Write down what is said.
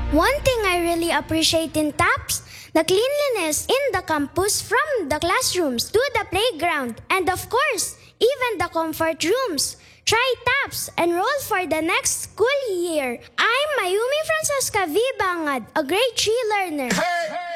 One thing I really appreciate in TAPS, the cleanliness in the campus from the classrooms to the playground, and of course, even the comfort rooms. Try TAPS, enroll for the next school year. I'm Mayumi Francesca V. Bangad, a grade 3 learner.